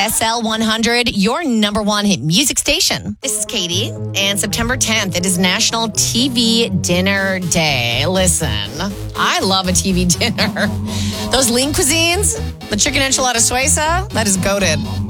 SL100, your number one hit music station. This is Katie, and September 10th, it is National TV Dinner Day. Listen, I love a TV dinner. Those lean cuisines, the chicken enchilada suiza, that is goated.